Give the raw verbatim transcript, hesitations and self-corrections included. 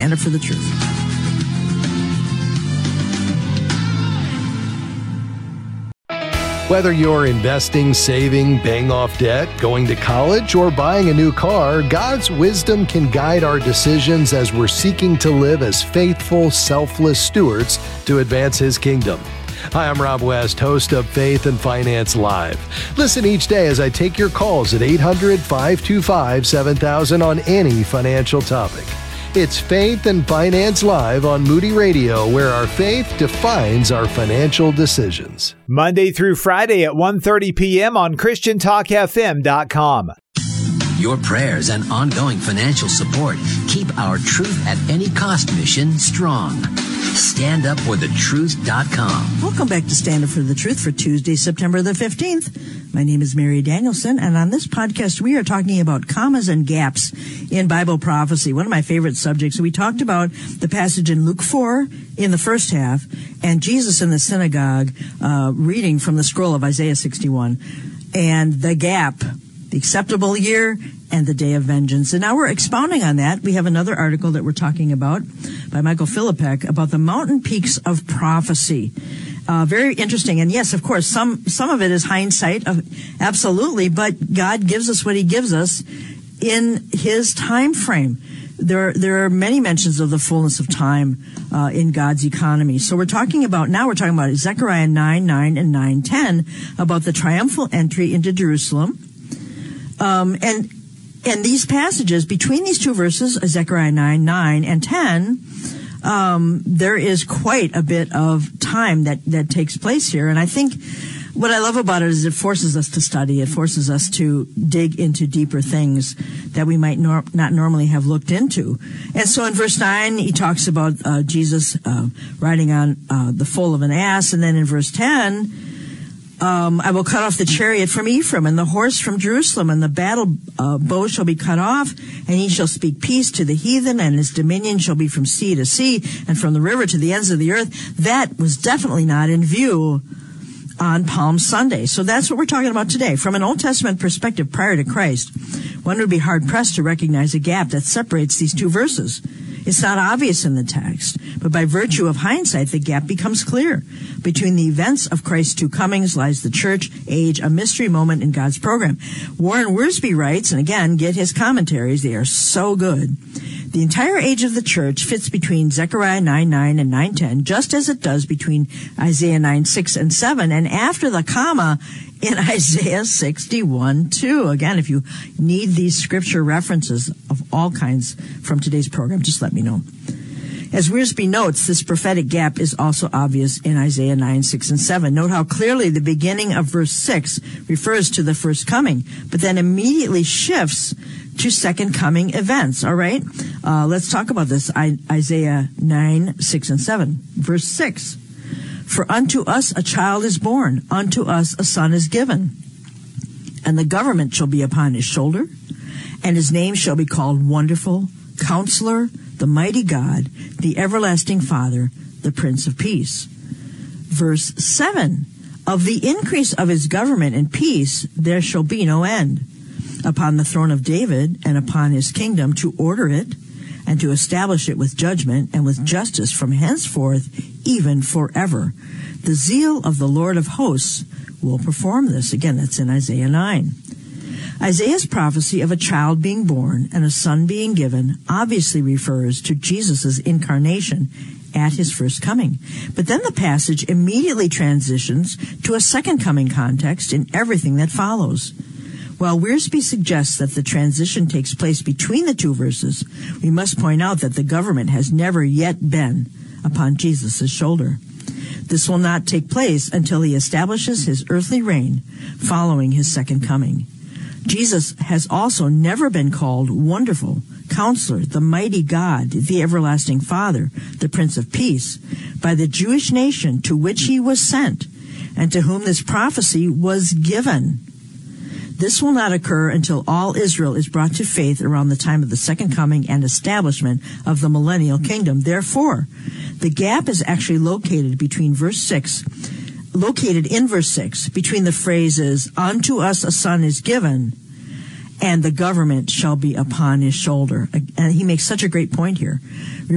Stand Up for the Truth. Whether you're investing, saving, paying off debt, going to college, or buying a new car, God's wisdom can guide our decisions as we're seeking to live as faithful, selfless stewards to advance His kingdom. Hi, I'm Rob West, host of Faith and Finance Live. Listen each day as I take your calls at eight hundred, five two five, seven thousand on any financial topic. It's Faith and Finance Live on Moody Radio, where our faith defines our financial decisions. Monday through Friday at one thirty p.m. on Christian Talk F M dot com. Your prayers and ongoing financial support keep our Truth at Any Cost mission strong. stand up for the truth dot com. Welcome back to Stand Up for the Truth for Tuesday, September the fifteenth. My name is Mary Danielson, and on this podcast, we are talking about commas and gaps in Bible prophecy, one of my favorite subjects. We talked about the passage in Luke four in the first half, and Jesus in the synagogue uh, reading from the scroll of Isaiah sixty-one, and the gap, the acceptable year, and the day of vengeance. And now we're expounding on that. We have another article that we're talking about by Michael Philippek about the mountain peaks of prophecy. Uh, very interesting. And yes, of course, some, some of it is hindsight, of, absolutely, but God gives us what He gives us in His time frame. There, there are many mentions of the fullness of time uh, in God's economy. So we're talking about, now we're talking about Zechariah nine nine and nine ten, about the triumphal entry into Jerusalem. Um, and, and these passages, between these two verses, Zechariah nine nine and ten, um, there is quite a bit of time that, that takes place here. And I think what I love about it is it forces us to study. It forces us to dig into deeper things that we might nor- not normally have looked into. And so in verse nine, he talks about uh, Jesus uh, riding on uh, the foal of an ass. And then in verse ten, Um, I will cut off the chariot from Ephraim and the horse from Jerusalem, and the battle uh, bow shall be cut off, and he shall speak peace to the heathen, and his dominion shall be from sea to sea, and from the river to the ends of the earth. That was definitely not in view on Palm Sunday. So that's what we're talking about today. From an Old Testament perspective prior to Christ, one would be hard-pressed to recognize a gap that separates these two verses. It's not obvious in the text, but by virtue of hindsight, the gap becomes clear. Between the events of Christ's two comings lies the church age, a mystery moment in God's program. Warren Wiersbe writes, and again, get his commentaries, they are so good. The entire age of the church fits between Zechariah nine nine and nine ten, just as it does between Isaiah nine six and seven, and after the comma in Isaiah sixty-one two. Again, if you need these scripture references of all kinds from today's program, just let me know. As Wiersbe notes, this prophetic gap is also obvious in Isaiah nine six and seven. Note how clearly the beginning of verse six refers to the first coming, but then immediately shifts to second coming events. All right, uh, let's talk about this. I, Isaiah nine six and seven, verse six. For unto us a child is born, unto us a son is given, and the government shall be upon his shoulder, and his name shall be called Wonderful, Counselor, the Mighty God, the Everlasting Father, the Prince of Peace. Verse seven, of the increase of his government and peace there shall be no end, upon the throne of David and upon his kingdom, to order it and to establish it with judgment and with justice from henceforth, even forever. The zeal of the Lord of hosts will perform this. Again, that's in Isaiah nine. Isaiah's prophecy of a child being born and a son being given obviously refers to Jesus' incarnation at his first coming. But then the passage immediately transitions to a second coming context in everything that follows. While Wiersbe suggests that the transition takes place between the two verses, we must point out that the government has never yet been upon Jesus' shoulder. This will not take place until he establishes his earthly reign following his second coming. Jesus has also never been called Wonderful, Counselor, the Mighty God, the Everlasting Father, the Prince of Peace, by the Jewish nation to which he was sent and to whom this prophecy was given. This will not occur until all Israel is brought to faith around the time of the second coming and establishment of the millennial kingdom. Therefore, the gap is actually located between verse six, located in verse six, between the phrases, unto us a son is given, and the government shall be upon his shoulder. And he makes such a great point here.